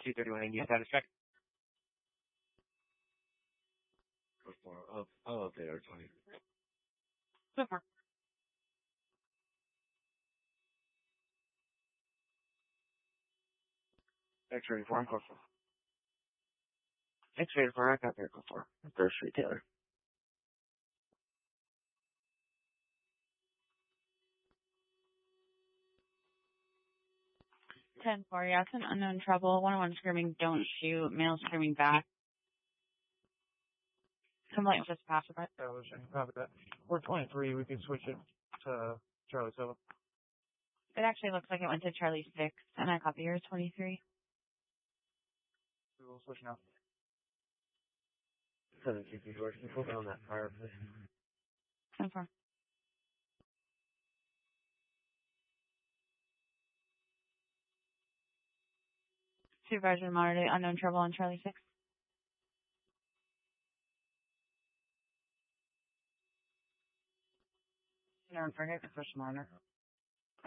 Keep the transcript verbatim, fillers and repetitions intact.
two thirty-one India status check. Oh, oh, okay, or twenty. So far. X-ray four, I'm close. X-ray four, I got vehicle four. First retailer. ten four, yeah, it's an unknown trouble. one oh one screaming, don't shoot. Male screaming back. Complaint was just passive, right? Yeah, let's copy that. four twenty-three, we can switch it to Charlie seven. It actually looks like it went to Charlie six, and I copy yours twenty-three. We will switch now. seven sixty four, can you pull down that fire, please? ten four. Supervisor monitor unknown trouble on Charlie six. No, forget the first monitor.